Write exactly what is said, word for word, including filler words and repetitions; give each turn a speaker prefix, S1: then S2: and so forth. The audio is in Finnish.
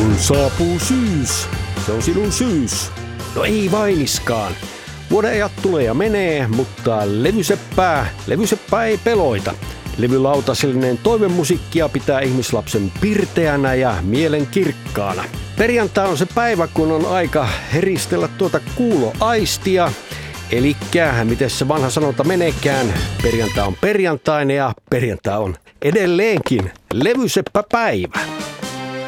S1: Kun saapuu syys, se on sinun syys. No ei vainiskaan. Vuodenajat tulee ja menee, mutta levyseppää, levyseppää ei peloita. Levylautasellinen toivemusiikkia pitää ihmislapsen pirteänä ja mielen kirkkaana. Perjantai on se päivä, kun on aika heristellä tuota kuuloaistia. Elikkä, miten se vanha sanonta menekään, perjantai on perjantaina ja perjantai on edelleenkin levyseppäpäivä.